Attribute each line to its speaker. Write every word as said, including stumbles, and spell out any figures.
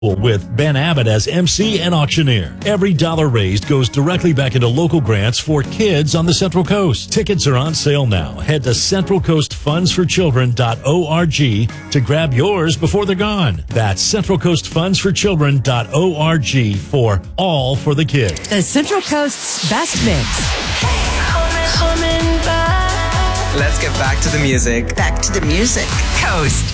Speaker 1: with Ben Abbott as M C and auctioneer. Every dollar raised goes directly back into local grants for kids on the Central Coast. Tickets are on sale now. Head to central coast funds for children dot org to grab yours before they're gone. That's central coast funds for children dot org for All for the Kids.
Speaker 2: The Central Coast's best mix.
Speaker 3: Let's get back to the music.
Speaker 2: Back to the music. Coast.